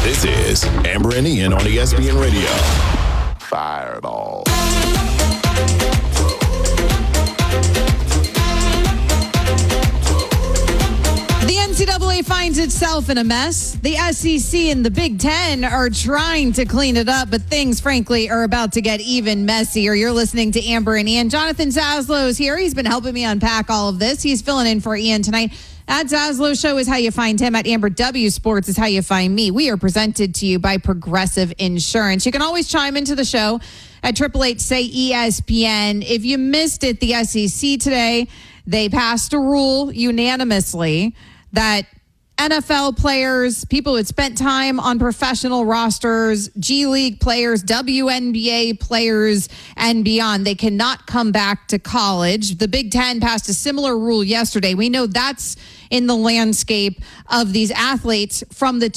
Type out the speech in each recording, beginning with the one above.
This is Amber and Ian on ESPN Radio. Fireball. The NCAA finds itself in a mess. The SEC and the Big Ten are trying to clean it up, but things, frankly, are about to get even messier. You're listening to Amber and Ian. Jonathan Zaslow is here. He's been helping me unpack all of this. He's filling in for Ian tonight. At Zaslow Show is how you find him. At Amber W Sports is how you find me. We are presented to you by Progressive Insurance. You can always chime into the show at 888-SAY-ESPN. If you missed it, the SEC today, they passed a rule unanimously that NFL players, people who had spent time on professional rosters, G League players, WNBA players, and beyond, they cannot come back to college. The Big Ten passed a similar rule yesterday. We know that's in the landscape of these athletes from the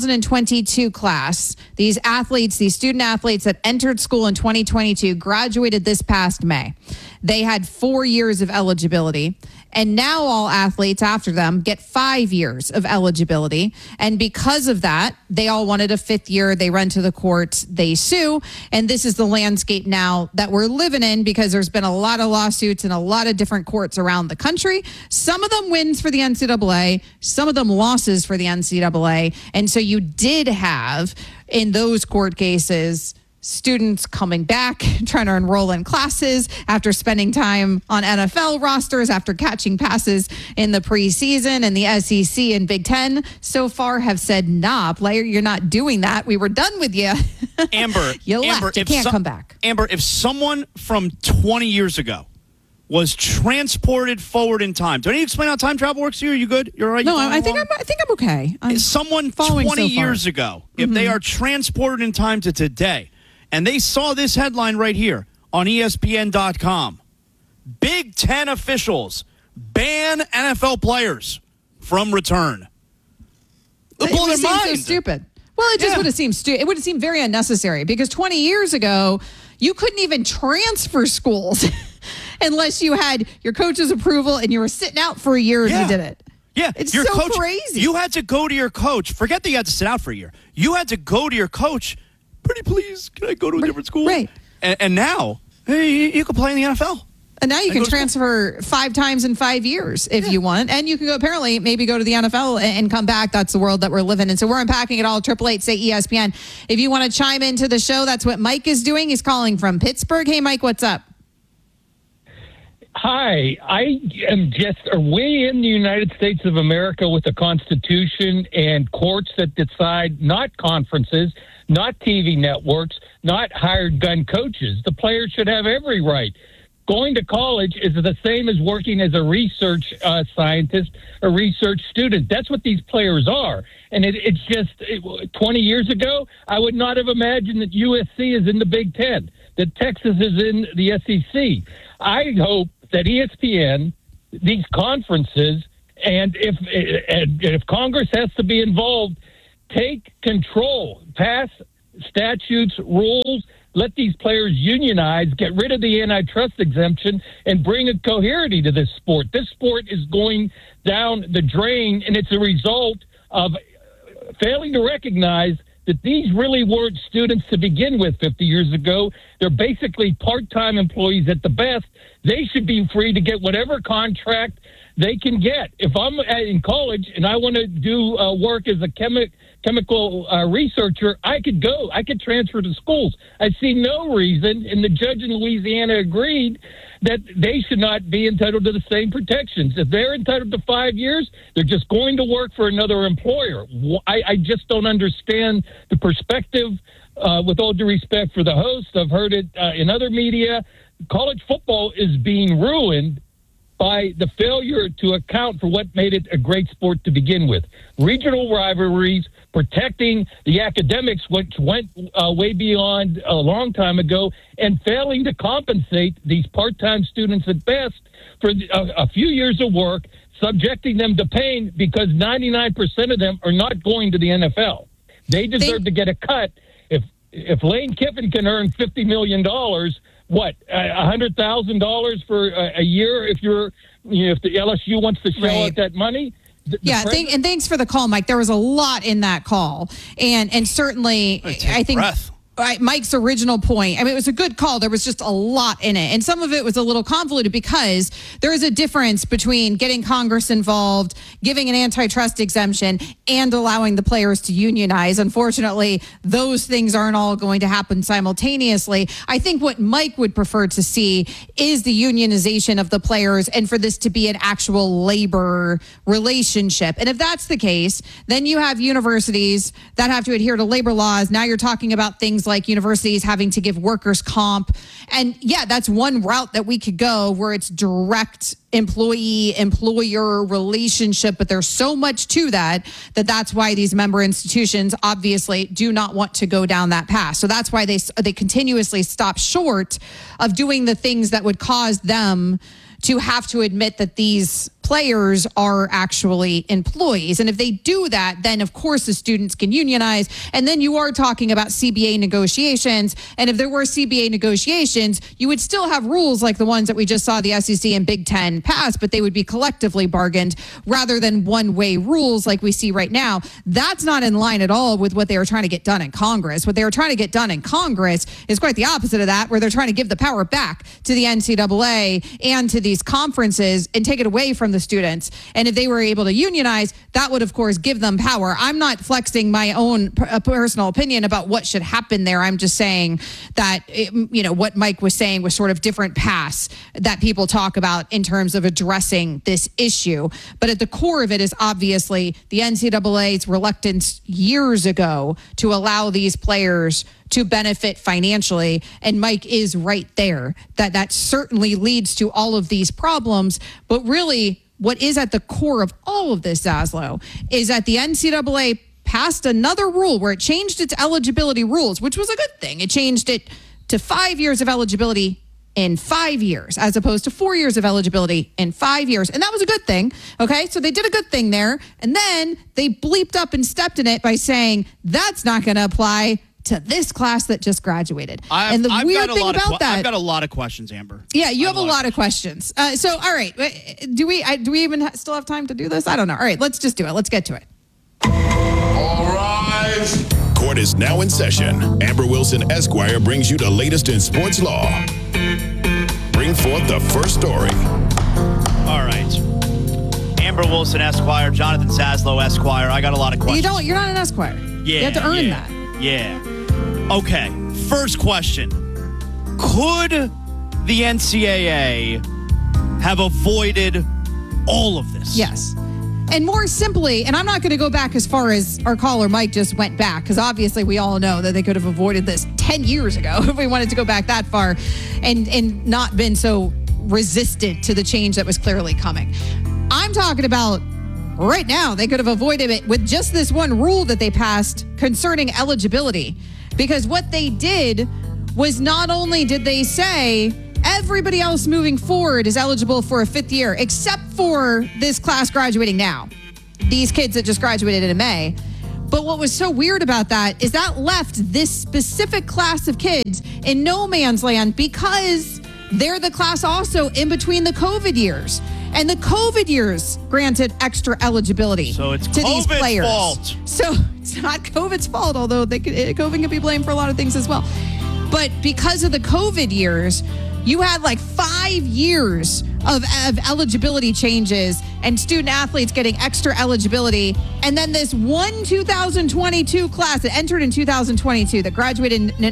2022 class. These athletes, these student athletes that entered school in 2022, graduated this past May. They had 4 years of eligibility. And now all athletes after them get 5 years of eligibility. And because of that, they all wanted a fifth year. They run to the courts, they sue. And this is the landscape now that we're living in because there's been a lot of lawsuits in a lot of different courts around the country. Some of them wins for the NCAA, some of them losses for the NCAA. And so you did have in those court cases students coming back, trying to enroll in classes after spending time on NFL rosters, after catching passes in the preseason. And the SEC and Big Ten so far have said, nah, player, you're not doing that. We were done with you. Amber, you left. You can't come back. Amber, if someone from 20 years ago was transported forward in time, do I need to explain how time travel works to you? Are you good? You're all right? No, I think I'm okay. Someone 20 years ago, if they are transported in time to today, and they saw this headline right here on ESPN.com. Big Ten officials ban NFL players from return. It'll blow their mind. So stupid. Well, it just would have seemed stupid. It would have seemed very unnecessary because 20 years ago, you couldn't even transfer schools unless you had your coach's approval and you were sitting out for a year and you did it. Yeah, it's your so coach, crazy. You had to go to your coach. Forget that you had to sit out for a year. You had to go to your coach. Pretty please, can I go to a different school? Right. And now, hey, you can play in the NFL. And now you can transfer 5 times in 5 years if you want. And you can go, apparently, maybe go to the NFL and come back. That's the world that we're living in. So we're unpacking it all. 888-SAY-ESPN. If you want to chime into the show, that's what Mike is doing. He's calling from Pittsburgh. Hey, Mike, what's up? Hi, I am are we in the United States of America with a constitution and courts that decide, not conferences, not TV networks, not hired gun coaches. The players should have every right. Going to college is the same as working as a research scientist, a research student. That's what these players are. And it's just 20 years ago, I would not have imagined that USC is in the Big Ten, that Texas is in the SEC. I hope that ESPN, these conferences, and if Congress has to be involved, take control, pass statutes, rules, let these players unionize, get rid of the antitrust exemption, and bring a coherence to this sport. This sport is going down the drain, and it's a result of failing to recognize that these really weren't students to begin with 50 years ago. They're basically part-time employees at the best. They should be free to get whatever contract they can get. If I'm in college and I want to do work as a chemical researcher, I could go. I could transfer to schools. I see no reason, and the judge in Louisiana agreed, that they should not be entitled to the same protections. If they're entitled to 5 years, they're just going to work for another employer. I just don't understand the perspective. With all due respect for the host, I've heard it in other media. College football is being ruined by the failure to account for what made it a great sport to begin with. Regional rivalries, protecting the academics, which went way beyond a long time ago, and failing to compensate these part-time students at best for a few years of work, subjecting them to pain because 99% of them are not going to the NFL. They deserve to get a cut. If Lane Kiffin can earn $50 million, what, $100,000 for a year if the LSU wants to shell out that money? And thanks for the call, Mike. There was a lot in that call, and certainly I think. Mike's original point, I mean, it was a good call. There was just a lot in it. And some of it was a little convoluted because there is a difference between getting Congress involved, giving an antitrust exemption, and allowing the players to unionize. Unfortunately, those things aren't all going to happen simultaneously. I think what Mike would prefer to see is the unionization of the players and for this to be an actual labor relationship. And if that's the case, then you have universities that have to adhere to labor laws. Now you're talking about things like universities having to give workers comp. And yeah, that's one route that we could go where it's direct employee-employer relationship, but there's so much to that's why these member institutions obviously do not want to go down that path. So that's why they continuously stop short of doing the things that would cause them to have to admit that these players are actually employees. And if they do that, then of course the students can unionize. And then you are talking about CBA negotiations. And if there were CBA negotiations, you would still have rules like the ones that we just saw the SEC and Big Ten pass, but they would be collectively bargained rather than one-way rules like we see right now. That's not in line at all with what they were trying to get done in Congress. What they were trying to get done in Congress is quite the opposite of that, where they're trying to give the power back to the NCAA and to these conferences and take it away from the students. And if they were able to unionize, that would, of course, give them power. I'm not flexing my own personal opinion about what should happen there. I'm just saying that, what Mike was saying was sort of different paths that people talk about in terms of addressing this issue. But at the core of it is obviously the NCAA's reluctance years ago to allow these players to benefit financially. And Mike is right there, that certainly leads to all of these problems. But really, what is at the core of all of this, Zaslow, is that the NCAA passed another rule where it changed its eligibility rules, which was a good thing. It changed it to 5 years of eligibility in 5 years, as opposed to 4 years of eligibility in 5 years. And that was a good thing. Okay, so they did a good thing there. And then they bleeped up and stepped in it by saying that's not going to apply to this class that just graduated. And the weird thing about that, I've got a lot of questions, Amber. Yeah, you have a lot of questions. So, all right, do we even still have time to do this? I don't know. All right, let's just do it. Let's get to it. All rise. Court is now in session. Amber Wilson Esquire brings you the latest in sports law. Bring forth the first story. All right. Amber Wilson Esquire, Jonathan Zaslow Esquire. I got a lot of questions. You're not an Esquire. Yeah, you have to earn that. Yeah. Okay, first question. Could the NCAA have avoided all of this? Yes. And more simply, and I'm not going to go back as far as our caller Mike just went back, because obviously we all know that they could have avoided this 10 years ago if we wanted to go back that far and not been so resistant to the change that was clearly coming. I'm talking about right now. They could have avoided it with just this one rule that they passed concerning eligibility. Because what they did was not only did they say everybody else moving forward is eligible for a fifth year, except for this class graduating now, these kids that just graduated in May. But what was so weird about that is that left this specific class of kids in no man's land because they're the class also in between the COVID years. And the COVID years granted extra eligibility to these players. Fault. So it's not COVID's fault, although COVID can be blamed for a lot of things as well. But because of the COVID years, you had like 5 years of eligibility changes and student athletes getting extra eligibility. And then this one 2022 class that entered in 2022 that graduated in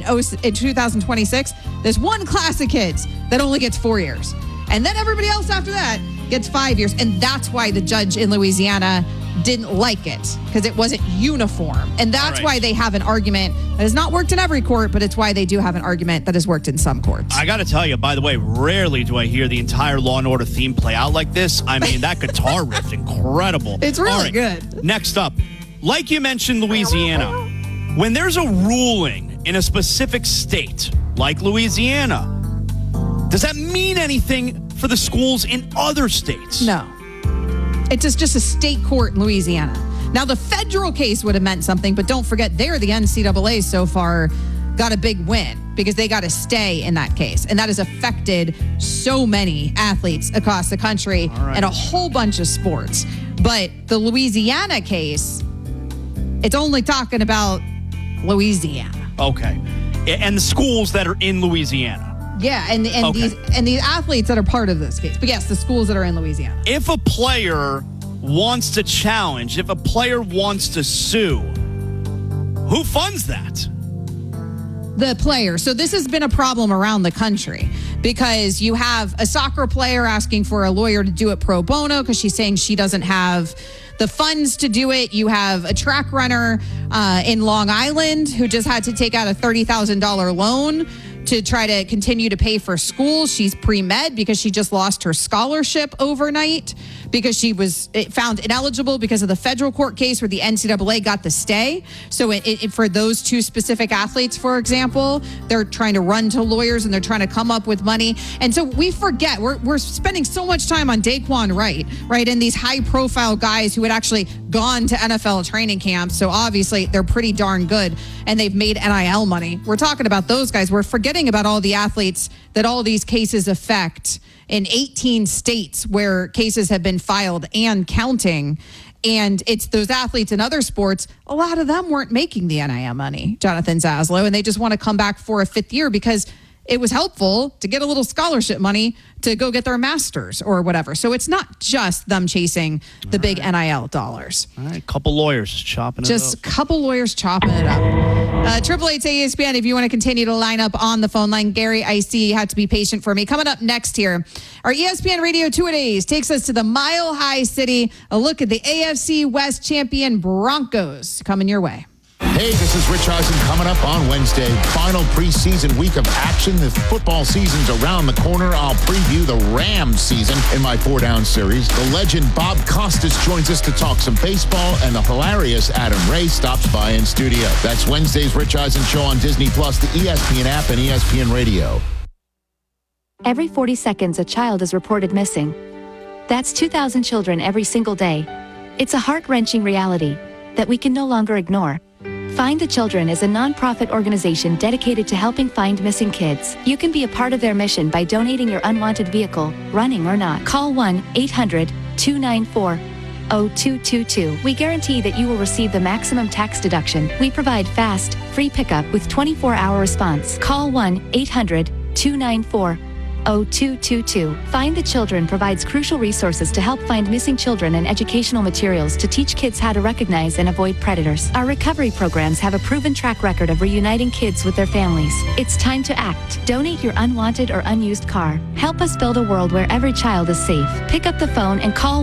2026, there's one class of kids that only gets 4 years. And then everybody else after that gets 5 years. And that's why the judge in Louisiana didn't like it, because it wasn't uniform. And that's why they have an argument that has not worked in every court, but it's why they do have an argument that has worked in some courts. I got to tell you, by the way, rarely do I hear the entire Law & Order theme play out like this. I mean, that guitar riff, incredible. It's really good. Next up, like you mentioned, Louisiana. When there's a ruling in a specific state, like Louisiana, does that mean anything for the schools in other states? No. It's just a state court in Louisiana. Now, the federal case would have meant something, but don't forget, the NCAA so far got a big win because they got to stay in that case. And that has affected so many athletes across the country and a whole bunch of sports. But the Louisiana case, it's only talking about Louisiana. Okay. And the schools that are in Louisiana. Yeah, and these athletes that are part of this case. But yes, the schools that are in Louisiana. If a player wants to challenge, if a player wants to sue, who funds that? The player. So this has been a problem around the country because you have a soccer player asking for a lawyer to do it pro bono because she's saying she doesn't have the funds to do it. You have a track runner in Long Island who just had to take out a $30,000 loan to try to continue to pay for school. She's pre-med because she just lost her scholarship overnight because she was found ineligible because of the federal court case where the NCAA got the stay. So for those two specific athletes, for example, they're trying to run to lawyers and they're trying to come up with money. And so we forget, we're spending so much time on Daquan Wright, and these high-profile guys who had actually gone to NFL training camps. So obviously they're pretty darn good and they've made NIL money. We're talking about those guys. We're forgetting about all the athletes that all these cases affect in 18 states where cases have been filed and counting. And it's those athletes in other sports. A lot of them weren't making the NIL money, Jonathan Zaslow, and they just want to come back for a fifth year because it was helpful to get a little scholarship money to go get their master's or whatever. So it's not just them chasing the big NIL dollars. All right, couple lawyers chopping it up. Just a couple lawyers chopping it up. 888-ESPN if you want to continue to line up on the phone line. Gary, I see you have to be patient for me. Coming up next here, our ESPN Radio Two-A-Days takes us to the Mile High City. A look at the AFC West champion Broncos coming your way. Hey, this is Rich Eisen coming up on Wednesday. Final preseason week of action. The football season's around the corner. I'll preview the Rams season in my 4-Down series. The legend Bob Costas joins us to talk some baseball, and the hilarious Adam Ray stops by in studio. That's Wednesday's Rich Eisen Show on Disney+, the ESPN app, and ESPN Radio. Every 40 seconds, a child is reported missing. That's 2,000 children every single day. It's a heart-wrenching reality that we can no longer ignore. Find the Children is a nonprofit organization dedicated to helping find missing kids. You can be a part of their mission by donating your unwanted vehicle, running or not. Call 1-800-294-0222. We guarantee that you will receive the maximum tax deduction. We provide fast, free pickup with 24-hour response. Call 1-800-294-0222. Find the Children provides crucial resources to help find missing children and educational materials to teach kids how to recognize and avoid predators. Our recovery programs have a proven track record of reuniting kids with their families. It's time to act. Donate your unwanted or unused car. Help us build a world where every child is safe. Pick up the phone and call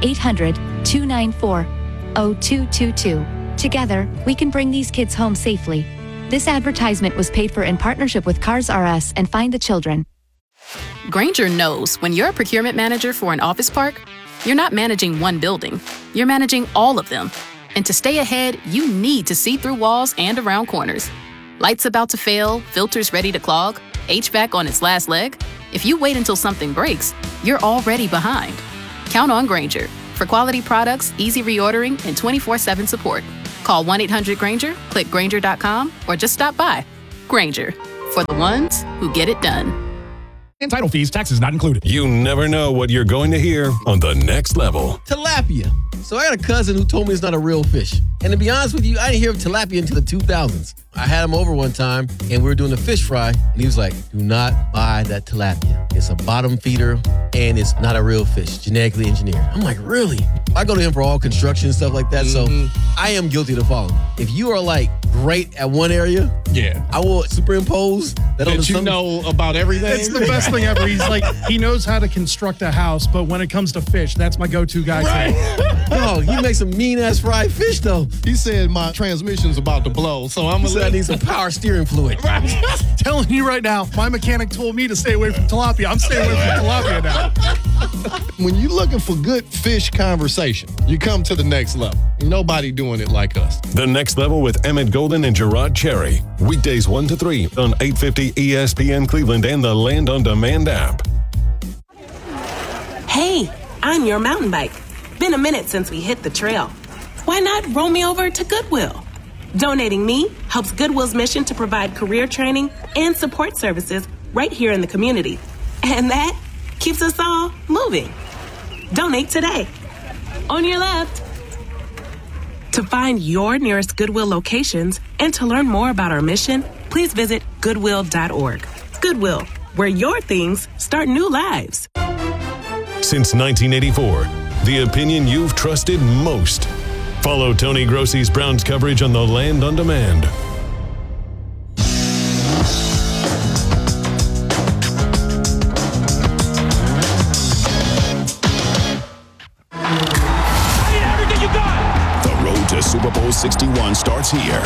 1-800-294-0222. Together, we can bring these kids home safely. This advertisement was paid for in partnership with Cars R Us and Find the Children. Grainger knows when you're a procurement manager for an office park, you're not managing one building, you're managing all of them. And to stay ahead, you need to see through walls and around corners. Lights about to fail, filters ready to clog, HVAC on its last leg. If you wait until something breaks, you're already behind. Count on Grainger for quality products, easy reordering, and 24/7 support. Call 1-800-GRAINGER, click Grainger.com, or just stop by. Grainger, for the ones who get it done. And title fees, taxes not included. You never know what you're going to hear on The Next Level. Tilapia. So I got a cousin who told me it's not a real fish. And to be honest with you, I didn't hear of tilapia until the 2000s. I had him over one time, and we were doing a fish fry, and he was like, do not buy that tilapia. It's a bottom feeder, and it's not a real fish, genetically engineered. I'm like, really? I go to him for all construction and stuff like that, so I am guilty to follow. If you are, like, great at one area, I will superimpose that on you know about everything. It's the best thing ever. He's like, he knows how to construct a house, but when it comes to fish, that's my go-to guy. Right. Yo, he makes some mean-ass fried fish, though. He said my transmission's about to blow, so I'm I need some power steering fluid. Telling you right now, my mechanic told me to stay away from tilapia. I'm staying away from tilapia now. When you're looking for good fish conversation, you come to The Next Level. Nobody doing it like us. The Next Level with Emmett Golden and Gerard Cherry. Weekdays 1 to 3 on 850 ESPN Cleveland and the Land On Demand app. Hey, I'm your mountain bike. Been a minute since we hit the trail. Why not roll me over to Goodwill? Donating me helps Goodwill's mission to provide career training and support services right here in the community. And that keeps us all moving. Donate today. on your left. To find your nearest Goodwill locations and to learn more about our mission, please visit Goodwill.org. Goodwill, where your things start new lives. Since 1984, the opinion you've trusted most. Follow Tony Grossi's Browns coverage on the Land on Demand. The road to Super Bowl 61 starts here.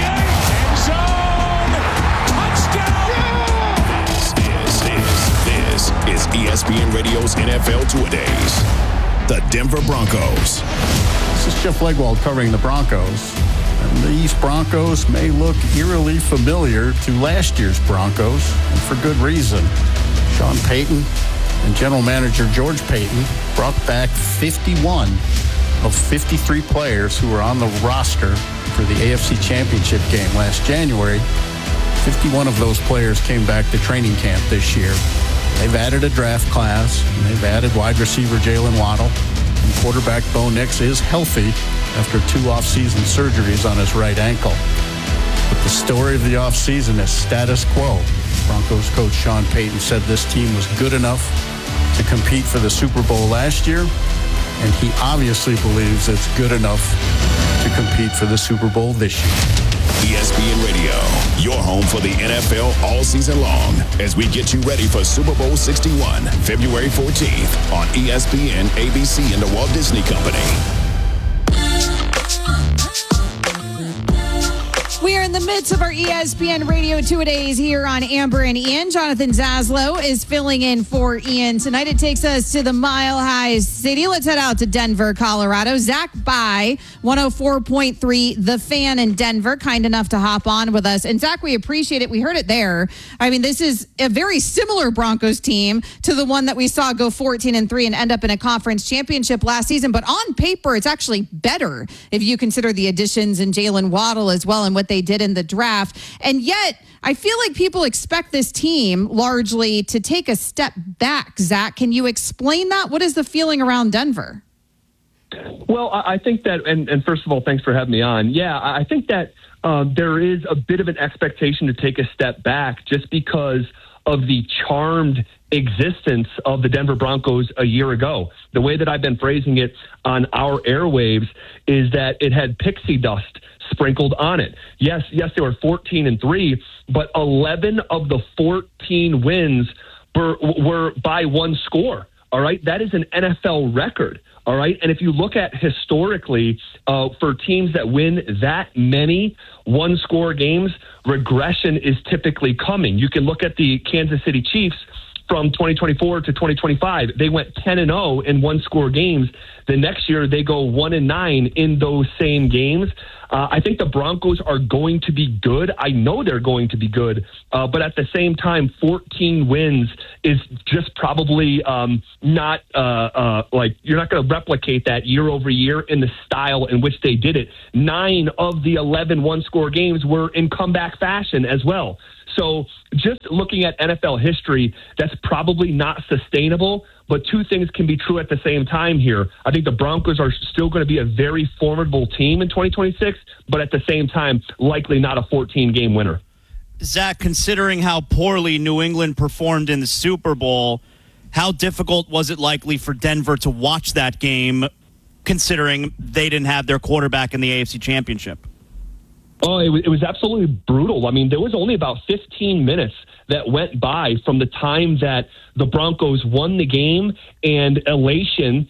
This is ESPN Radio's NFL Two-A-Days. The Denver Broncos. This is Jeff Legwold covering the Broncos. And these Broncos may look eerily familiar to last year's Broncos, and for good reason. Sean Payton and general manager George Payton brought back 51 of 53 players who were on the roster for the AFC Championship game last January. 51 of those players came back to training camp this year. They've added a draft class, and they've added wide receiver Jalen Waddle. And quarterback Bo Nix is healthy after 2 off-season surgeries on his right ankle. But the story of the offseason is status quo. Broncos coach Sean Payton said this team was good enough to compete for the Super Bowl last year, and he obviously believes it's good enough to compete for the Super Bowl this year. ESPN Radio, your home for the NFL all season long, as we get you ready for Super Bowl 61, February 14th on ESPN, ABC, and the Walt Disney Company. We are in the midst of our ESPN Radio Two-A-Days here on Amber and Ian. Jonathan Zaslow is filling in for Ian tonight. It takes us to the Mile High City. Let's head out to Denver, Colorado. Zach By, 104.3, The Fan in Denver, kind enough to hop on with us. And Zach, we appreciate it. We heard it there. I mean, this is a very similar Broncos team to the one that we saw go 14-3 and end up in a conference championship last season. But on paper, it's actually better if you consider the additions in Jalen Waddle as well and what they did in the draft. And yet, I feel like people expect this team largely to take a step back. Zach, can you explain that? What is the feeling around Denver? Well, I think that, and first of all, thanks for having me on. Yeah, I think that there is a bit of an expectation to take a step back just because of the charmed existence of the Denver Broncos a year ago. The way that I've been phrasing it on our airwaves is that it had pixie dust sprinkled on it. Yes, they were 14-3, but 11 of the 14 wins were by one score. All right, that is an NFL record. All right, and if you look at historically for teams that win that many one-score games, regression is typically coming. You can look at the Kansas City Chiefs from 2024 to 2025. They went 10-0 in one-score games. The next year, they go 1-9 in those same games. I think the Broncos are going to be good. I know they're going to be good. But at the same time, 14 wins is just probably not like you're not going to replicate that year over year in the style in which they did it. 9 of the 11 one-score games were in comeback fashion as well. So just looking at NFL history, that's probably not sustainable. But two things can be true at the same time here. I think the Broncos are still going to be a very formidable team in 2026, but at the same time, likely not a 14-game winner. Zach, considering how poorly New England performed in the Super Bowl, how difficult was it likely for Denver to watch that game, considering they didn't have their quarterback in the AFC Championship? Oh, it was absolutely brutal. I mean, there was only about 15 minutes that went by from the time that the Broncos won the game and elation,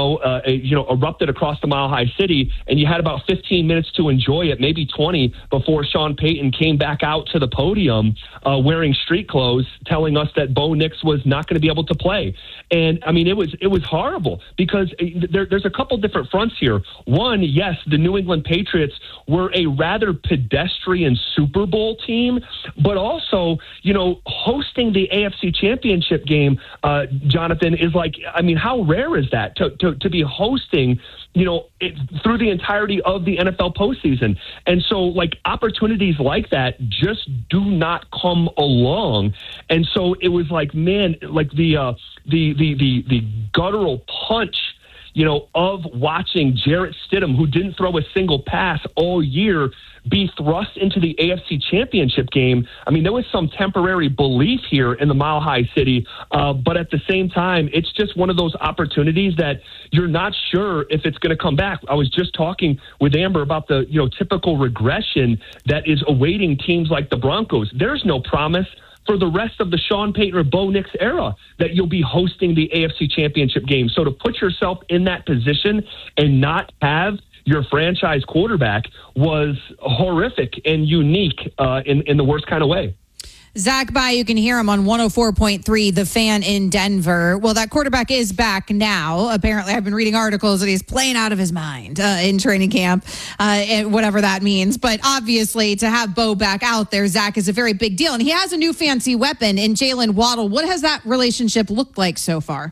erupted across the Mile High City, and you had about 15 minutes to enjoy it, maybe 20, before Sean Payton came back out to the podium wearing street clothes, telling us that Bo Nix was not going to be able to play. And I mean, it was horrible because there's a couple different fronts here. One, yes, the New England Patriots were a rather pedestrian Super Bowl team, but also, hosting the AFC Championship game, Jonathan, is like, I mean, how rare is that to be hosting, through the entirety of the NFL postseason? And so, like, opportunities like that just do not come along. And so it was like, man, like the guttural punch, of watching Jarrett Stidham, who didn't throw a single pass all year, be thrust into the AFC Championship game. I mean, there was some temporary belief here in the Mile High City, but at the same time, it's just one of those opportunities that you're not sure if it's going to come back. I was just talking with Amber about the typical regression that is awaiting teams like the Broncos. There's no promise for the rest of the Sean Payton or Bo Nix era that you'll be hosting the AFC Championship game. So to put yourself in that position and not have your franchise quarterback was horrific and unique in the worst kind of way. Zach Bye, you can hear him on 104.3, The Fan in Denver. Well, that quarterback is back now. Apparently, I've been reading articles that he's playing out of his mind in training camp, and whatever that means. But obviously, to have Bo back out there, Zach, is a very big deal. And he has a new fancy weapon in Jalen Waddle. What has that relationship looked like so far?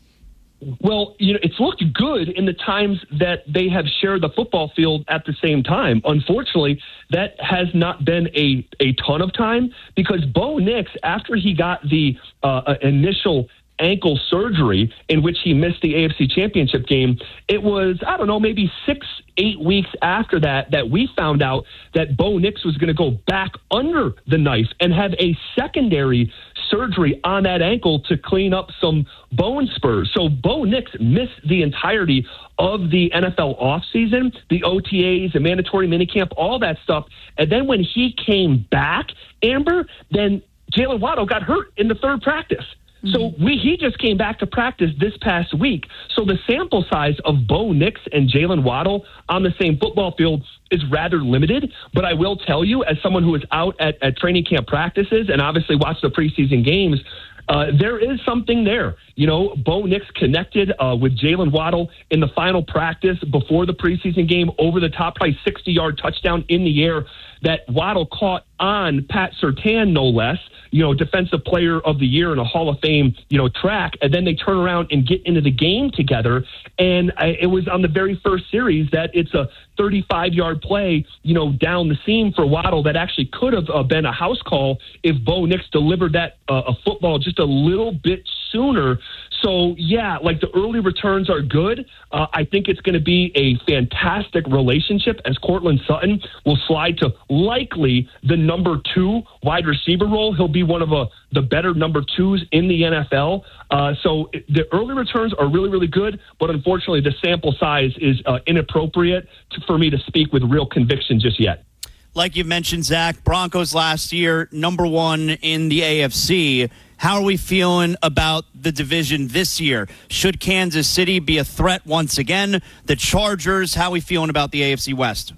Well, it's looked good in the times that they have shared the football field at the same time. Unfortunately, that has not been a ton of time because Bo Nix, after he got the initial ankle surgery in which he missed the AFC Championship game, it was, maybe 6-8 weeks after that we found out that Bo Nix was going to go back under the knife and have a secondary surgery on that ankle to clean up some bone spurs. So Bo Nix missed the entirety of the NFL offseason, the OTAs, the mandatory minicamp, all that stuff. And then when he came back, Amber, then Jalen Waddle got hurt in the third practice. So he just came back to practice this past week. So the sample size of Bo Nix and Jalen Waddle on the same football field is rather limited. But I will tell you, as someone who is out at training camp practices and obviously watched the preseason games, there is something there. Bo Nix connected with Jalen Waddle in the final practice before the preseason game, over the top, probably 60-yard touchdown in the air that Waddle caught on Pat Surtain, no less, defensive player of the year in a Hall of Fame, track. And then they turn around and get into the game together. And it was on the very first series that it's a 35-yard play, down the seam for Waddle that actually could have been a house call if Bo Nix delivered that a football just a little bit sooner. So, yeah, the early returns are good. I think it's going to be a fantastic relationship as Courtland Sutton will slide to likely the number 2 wide receiver role. He'll be one of the better number 2s in the NFL. So the early returns are really, really good, but unfortunately the sample size is inappropriate for me to speak with real conviction just yet. Like you mentioned, Zach, Broncos last year, number 1 in the AFC. How are we feeling about the division this year? Should Kansas City be a threat once again? The Chargers, how are we feeling about the AFC West?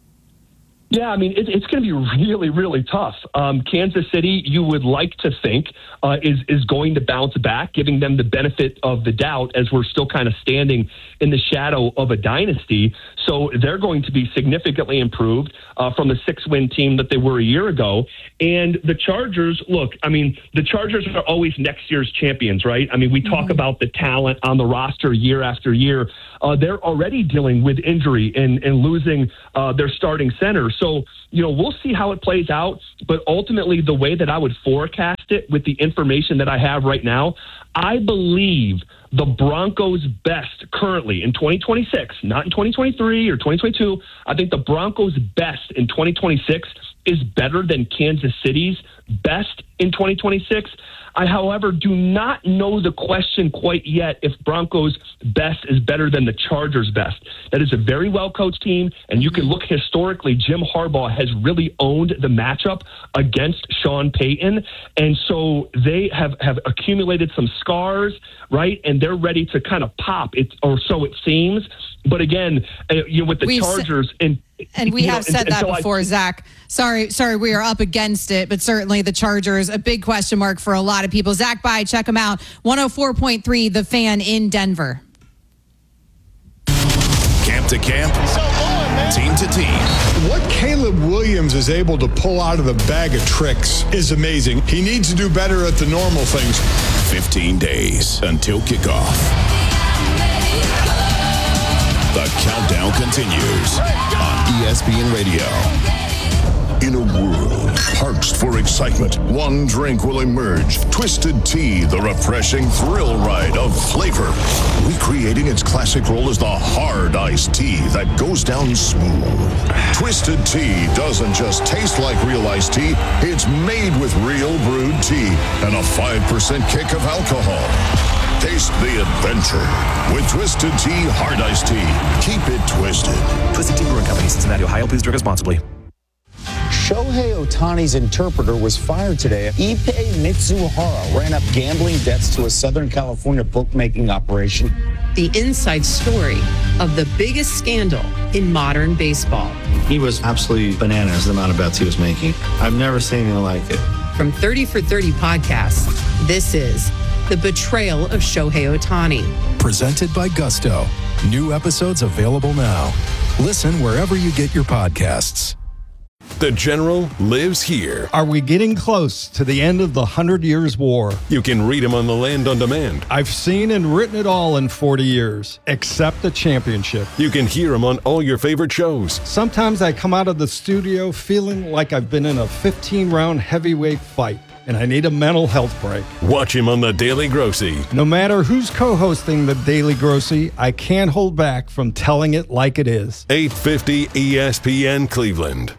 Yeah, I mean, it's going to be really, really tough. Kansas City, you would like to think, is going to bounce back, giving them the benefit of the doubt as we're still kind of standing in the shadow of a dynasty. So they're going to be significantly improved from the 6-win team that they were a year ago. And the Chargers, look, I mean, the Chargers are always next year's champions, right? I mean, we talk about the talent on the roster year after year. They're already dealing with injury and losing their starting center. So, we'll see how it plays out. But ultimately, the way that I would forecast it with the information that I have right now, I believe the Broncos' best currently in 2026, not in 2023 or 2022. I think the Broncos' best in 2026 is better than Kansas City's best in 2026. I, however, do not know the question quite yet if Broncos' best is better than the Chargers' best. That is a very well-coached team, and you can look historically, Jim Harbaugh has really owned the matchup against Sean Payton, and so they have accumulated some scars, right, and they're ready to kind of pop, or so it seems. But again, with the Chargers... And we have said that before, Zach. Sorry, we are up against it, but certainly the Chargers, a big question mark for a lot of people. Zach Bye, check him out. 104.3, The Fan in Denver. Camp to camp, team to team. What Caleb Williams is able to pull out of the bag of tricks is amazing. He needs to do better at the normal things. 15 days until kickoff. The countdown continues on ESPN Radio. In a world parched for excitement, one drink will emerge. Twisted Tea, the refreshing thrill ride of flavor. Recreating its classic role as the hard iced tea that goes down smooth. Twisted Tea doesn't just taste like real iced tea, it's made with real brewed tea and a 5% kick of alcohol. Taste the adventure with Twisted Tea Hard Iced Tea. Keep it twisted. Twisted Tea Brewing Company, Cincinnati, Ohio. Please drink responsibly. Shohei Ohtani's interpreter was fired today. Ippei Mitsuhara ran up gambling debts to a Southern California bookmaking operation. The inside story of the biggest scandal in modern baseball. He was absolutely bananas, the amount of bets he was making. I've never seen anything like it. From 30 for 30 podcasts, this is The Betrayal of Shohei Ohtani. Presented by Gusto. New episodes available now. Listen wherever you get your podcasts. The General lives here. Are we getting close to the end of the 100 Years' War? You can read him on the Land on Demand. I've seen and written it all in 40 years, except the championship. You can hear him on all your favorite shows. Sometimes I come out of the studio feeling like I've been in a 15-round heavyweight fight, and I need a mental health break. Watch him on The Daily Grossy. No matter who's co-hosting The Daily Grossy, I can't hold back from telling it like it is. 850 ESPN Cleveland.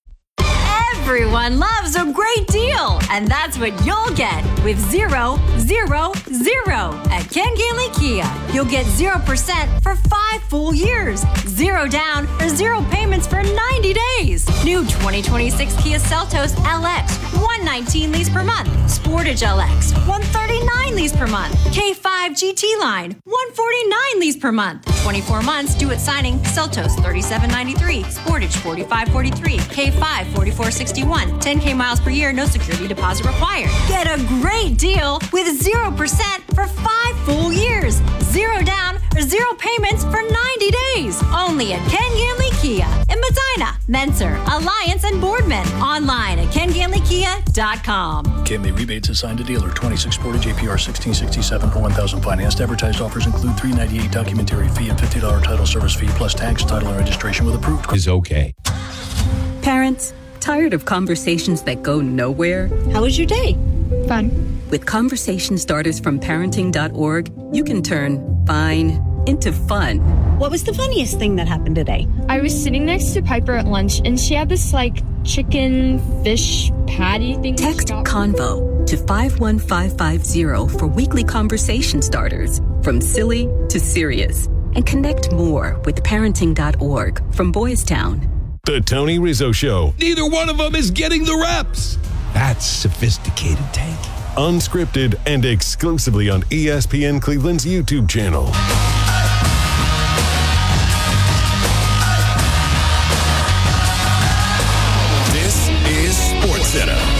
Everyone loves a great deal, and that's what you'll get with 0, 0, 0 at Ken Gailey Kia. You'll get 0% for 5 full years, 0 down or 0 payments for 90 days. New 2026 Kia Seltos LX, 119 lease per month. Sportage LX, 139 lease per month. K5 GT line, 149 lease per month. 24 months due at signing. Seltos, 3793. Sportage, 4543. K5, 4461. 10K miles per year, no security deposit required. Get a great deal with 0% for 5 full years. 0 down or 0 payments for 90 days. Only at Ken Gailey Kia in Medina, Mentor, Alliance, and Boardman. Online at KenGaileyKia.com. KMA rebates assigned to dealer. 26 Sportage APR 1667 for 1,000 financed. Advertised offers include $398 documentary fee and $50 title service fee plus tax, title, and registration with approved. Is okay. Parents, tired of conversations that go nowhere? How was your day? Fun. With conversation starters from parenting.org, you can turn fine into fun. What was the funniest thing that happened today? I was sitting next to Piper at lunch, and she had this, chicken fish patty thing. Text Convo to 51550 for weekly conversation starters, from silly to serious. And connect more with parenting.org from Boys Town. The Tony Rizzo Show. Neither one of them is getting the reps. That's sophisticated take. Unscripted and exclusively on ESPN Cleveland's YouTube channel. This is SportsCenter.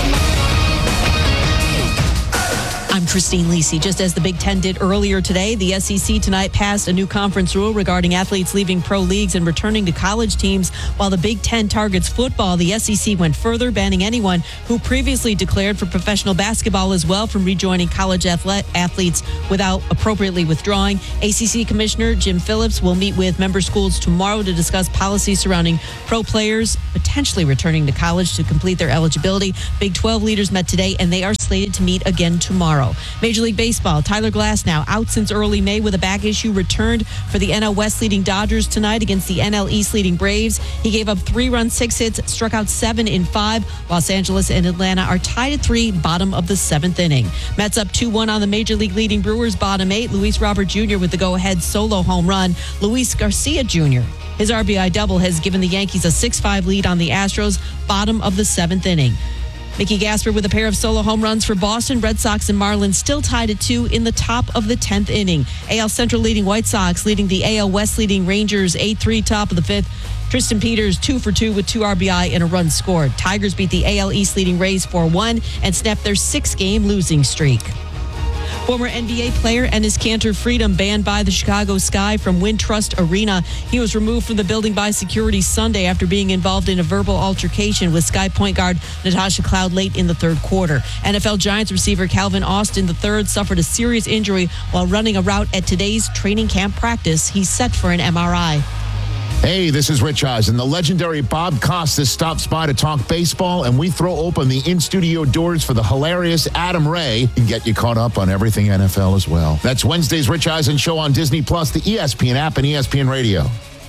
I'm Christine Lisi. Just as the Big Ten did earlier today, the SEC tonight passed a new conference rule regarding athletes leaving pro leagues and returning to college teams. While the Big Ten targets football, the SEC went further, banning anyone who previously declared for professional basketball as well from rejoining college athletes without appropriately withdrawing. ACC Commissioner Jim Phillips will meet with member schools tomorrow to discuss policies surrounding pro players potentially returning to college to complete their eligibility. Big 12 leaders met today, and they are slated to meet again tomorrow. Major League Baseball, Tyler Glasnow, out since early May with a back issue, returned for the NL West leading Dodgers tonight against the NL East leading Braves. He gave up 3 runs, 6 hits, struck out 7 in 5. Los Angeles and Atlanta are tied at 3, bottom of the 7th inning. Mets up 2-1 on the Major League leading Brewers, bottom 8. Luis Robert Jr. with the go-ahead solo home run. Luis Garcia Jr. His RBI double has given the Yankees a 6-5 lead on the Astros, bottom of the 7th inning. Mickey Gasper with a pair of solo home runs for Boston. Red Sox and Marlins still tied at 2 in the top of the 10th inning. AL Central leading White Sox, leading the AL West leading Rangers 8-3, top of the 5th. Tristan Peters 2 for 2 with 2 RBI and a run scored. Tigers beat the AL East leading Rays 4-1 and snapped their 6-game losing streak. Former NBA player Enes Kanter Freedom banned by the Chicago Sky from Wintrust Arena. He was removed from the building by security Sunday after being involved in a verbal altercation with Sky point guard Natasha Cloud late in the third quarter. NFL Giants receiver Calvin Austin III suffered a serious injury while running a route at today's training camp practice. He's set for an MRI. Hey, this is Rich Eisen. The legendary Bob Costas stops by to talk baseball, and we throw open the in-studio doors for the hilarious Adam Ray and get you caught up on everything NFL as well. That's Wednesday's Rich Eisen Show on Disney+, the ESPN app, and ESPN Radio.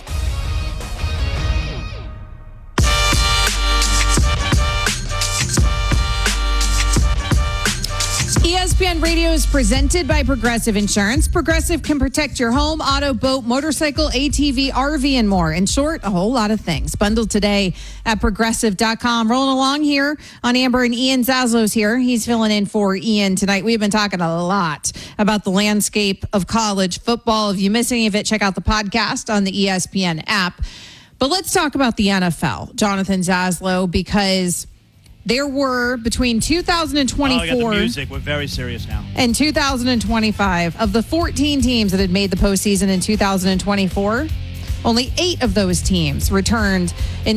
ESPN Radio is presented by Progressive Insurance. Progressive can protect your home, auto, boat, motorcycle, ATV, RV, and more. In short, a whole lot of things. Bundled today at Progressive.com. Rolling along here on Amber and Ian. Zaslow's here. He's filling in for Ian tonight. We've been talking a lot about the landscape of college football. If you miss any of it, check out the podcast on the ESPN app. But let's talk about the NFL, Jonathan Zaslow, because there were between 2024 I got the music. We're very serious now. And 2025, of the 14 teams that had made the postseason in 2024, only 8 of those teams returned in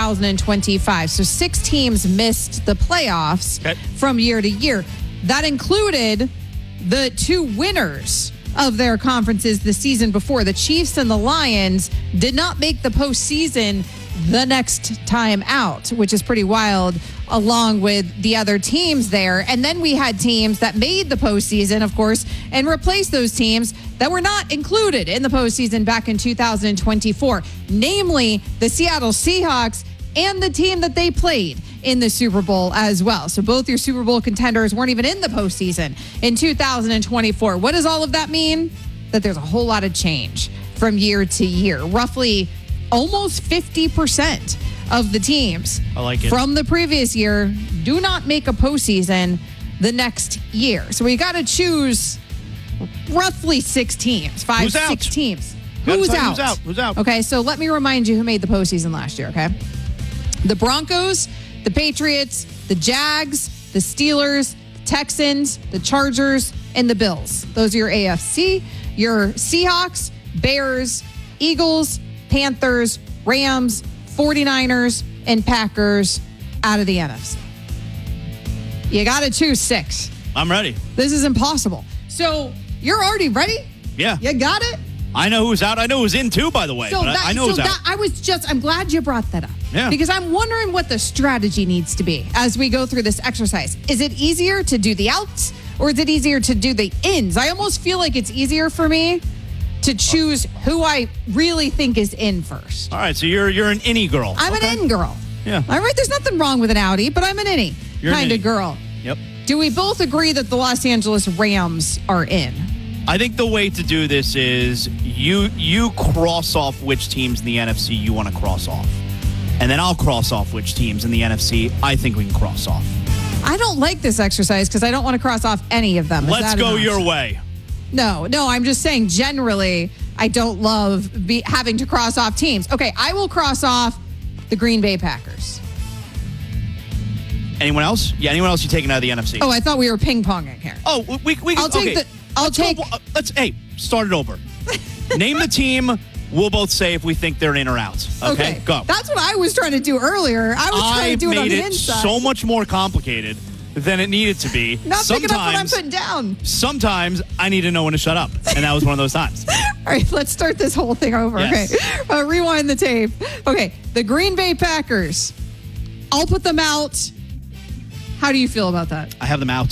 2025. So 6 teams missed the playoffs from year to year. That included the 2 winners of their conferences the season before. The Chiefs and the Lions did not make the postseason the next time out, which is pretty wild, along with the other teams there. And then we had teams that made the postseason, of course, and replaced those teams that were not included in the postseason back in 2024, namely the Seattle Seahawks and the team that they played in the Super Bowl as well. So both your Super Bowl contenders weren't even in the postseason in 2024. What does all of that mean? That there's a whole lot of change from year to year. Roughly almost 50% of the teams from the previous year do not make a postseason the next year. So we got to choose roughly 6 teams, 6 teams. Who's out? Who's out? Okay, so let me remind you who made the postseason last year, okay? The Broncos, the Patriots, the Jags, the Steelers, the Texans, the Chargers, and the Bills. Those are your AFC. Your Seahawks, Bears, Eagles, Panthers, Rams, 49ers, and Packers out of the NFC. You got to choose 6. I'm ready. This is impossible. So you're already ready? Yeah. You got it? I know who's out. I know who's in too, by the way. So I know who's out. I'm glad you brought that up. Yeah. Because I'm wondering what the strategy needs to be as we go through this exercise. Is it easier to do the outs or is it easier to do the ins? I almost feel like it's easier for me to choose who I really think is in first. All right, so you're an innie girl. I'm an in girl. Yeah. All right, there's nothing wrong with an outie, but I'm an innie kind of girl. Yep. Do we both agree that the Los Angeles Rams are in? I think the way to do this is you cross off which teams in the NFC you want to cross off. And then I'll cross off which teams in the NFC I think we can cross off. I don't like this exercise because I don't want to cross off any of them. Let's go your way. No, I'm just saying generally I don't love having to cross off teams. Okay, I will cross off the Green Bay Packers. Anyone else? Yeah, anyone else you taking out of the NFC? Oh, I thought we were ping-ponging here. Oh, we I'll take start it over. Name the team. We'll both say if we think they're in or out. Okay, go. That's what I was trying to do earlier. I was trying to do it on the inside. I made it so much more complicated than it needed to be. Not picking up what I'm putting down. Sometimes I need to know when to shut up, and that was one of those times. All right, let's start this whole thing over. Yes. Okay, rewind the tape. Okay, the Green Bay Packers. I'll put them out. How do you feel about that? I have them out.